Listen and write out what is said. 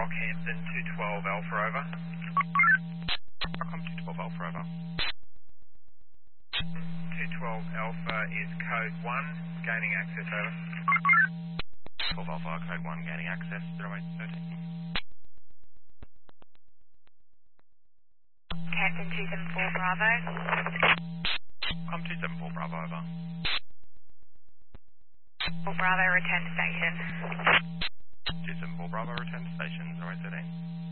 Rockhampton 212 Alpha over. Rockhampton 212 Alpha over. 212 Alpha is code 1, gaining access over. 12 Alpha, code 1, gaining access, 0813. Hampton 274 Bravo. I'm 274 Bravo over. Bravo, return to station. 274 Bravo, return to station, 0813.